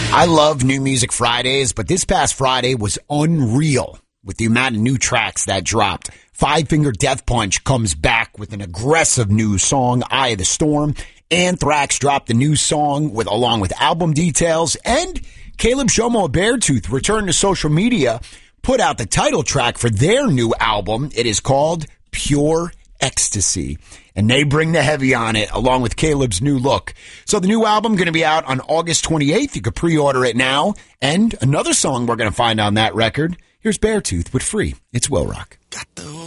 I love New Music Fridays, but this past Friday was unreal with the amount of new tracks that dropped. Five Finger Death Punch comes back with an aggressive new song, Eye of the Storm. Anthrax dropped a new song along with album details, and Caleb Shomo of Beartooth returned to social media, put out the title track for their new album. It is called Pure Ecstasy, and they bring the heavy on it along with Caleb's new look. So the new album going to be out on August 28th. You can pre-order it now. And another song we're going to find on that record. Here's Beartooth with Free. It's Will Rock. Got the